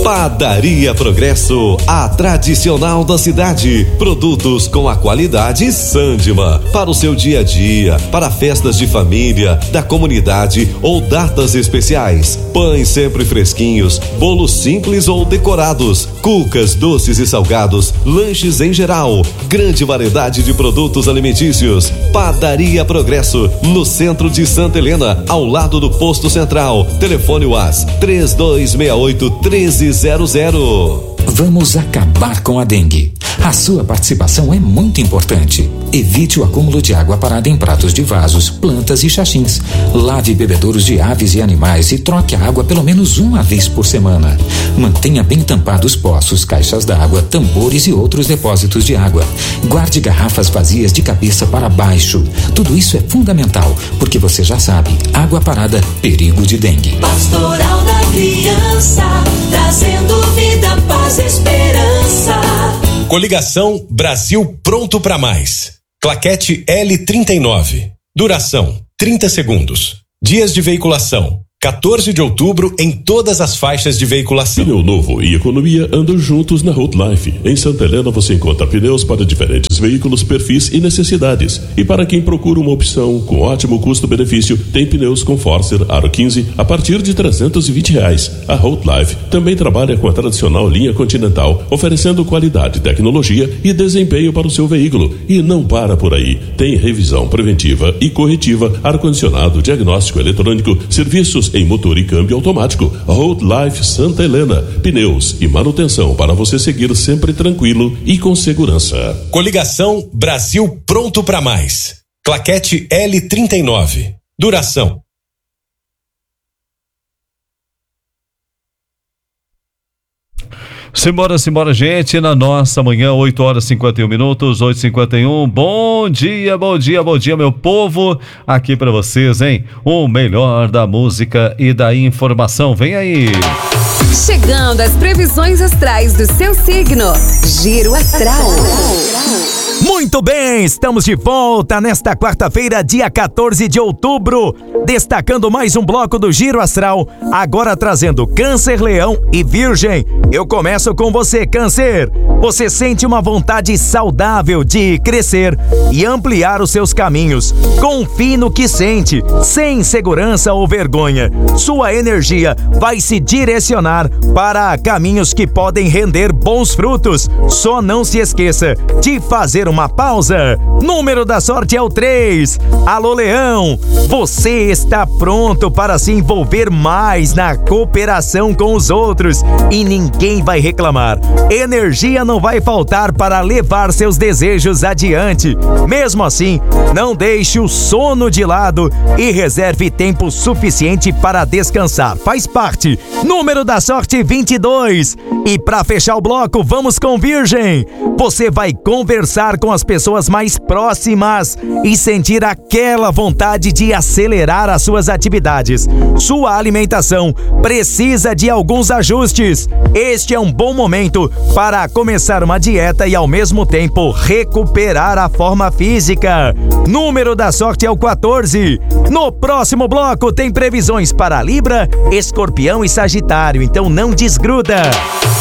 Padaria Progresso, a tradicional da cidade. Produtos com a qualidade Sandima. Para o seu dia a dia, para festas de família, da comunidade ou datas especiais. Pães sempre fresquinhos, bolos simples ou decorados, cucas, doces e salgados, lanches em geral. Grande variedade de produtos alimentícios. Padaria Progresso, no centro de Santa Helena, ao lado do posto central. Telefone UAS 3268-1300. Vamos acabar com a dengue. A sua participação é muito importante. Evite o acúmulo de água parada em pratos de vasos, plantas e xaxins. Lave bebedouros de aves e animais e troque a água pelo menos uma vez por semana. Mantenha bem tampados poços, caixas d'água, tambores e outros depósitos de água. Guarde garrafas vazias de cabeça para baixo. Tudo isso é fundamental, porque você já sabe, água parada, perigo de dengue. Pastoral da Criança, trazendo vida, paz e esperança. Coligação Brasil Pronto para Mais. Claquete L39. Duração 30 segundos. Dias de veiculação 14 de outubro em todas as faixas de veiculação. Pneu novo e economia andam juntos na Road Life. Em Santa Helena você encontra pneus para diferentes veículos, perfis e necessidades. E para quem procura uma opção com ótimo custo-benefício, tem pneus com Forcer Aro 15 a partir de R$320. A Road Life também trabalha com a tradicional linha Continental, oferecendo qualidade, tecnologia e desempenho para o seu veículo. E não para por aí. Tem revisão preventiva e corretiva, ar-condicionado, diagnóstico eletrônico, serviços em motor e câmbio automático. Road Life Santa Helena, pneus e manutenção para você seguir sempre tranquilo e com segurança. Coligação Brasil Pronto para Mais. Claquete L39. Duração. Simbora, gente, na nossa manhã, 8h51, 8h51. Bom dia, meu povo. Aqui pra vocês, hein? O melhor da música e da informação. Vem aí. Chegando as previsões astrais do seu signo. Giro Astral. Muito bem, estamos de volta nesta quarta-feira, dia 14 de outubro, destacando mais um bloco do Giro Astral, agora trazendo Câncer, Leão e Virgem. Eu começo com você, Câncer. Você sente uma vontade saudável de crescer e ampliar os seus caminhos. Confie no que sente, sem insegurança ou vergonha. Sua energia vai se direcionar para caminhos que podem render bons frutos. Só não se esqueça de fazer uma pausa. Número da sorte é o 3. Alô, Leão, você está pronto para se envolver mais na cooperação com os outros e ninguém vai reclamar. Energia não vai faltar para levar seus desejos adiante. Mesmo assim, não deixe o sono de lado e reserve tempo suficiente para descansar. Faz parte. Número da sorte 22. E para fechar o bloco, vamos com Virgem. Você vai conversar com as pessoas mais próximas e sentir aquela vontade de acelerar as suas atividades. Sua alimentação precisa de alguns ajustes. Este é um bom momento para começar uma dieta e ao mesmo tempo recuperar a forma física. Número da sorte é o 14. No próximo bloco tem previsões para Libra, Escorpião e Sagitário, então não desgruda.